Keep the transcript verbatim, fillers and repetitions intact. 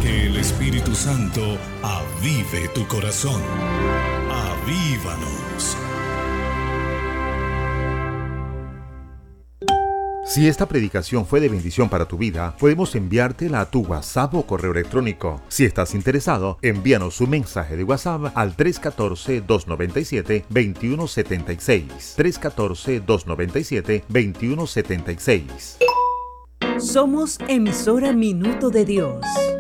Que el Espíritu Santo avive tu corazón. Avívanos. Si esta predicación fue de bendición para tu vida, podemos enviártela a tu WhatsApp o correo electrónico. Si estás interesado, envíanos un mensaje de WhatsApp al tres uno cuatro, dos nueve siete, dos uno siete seis. tres uno cuatro, dos nueve siete, dos uno siete seis. Somos emisora Minuto de Dios.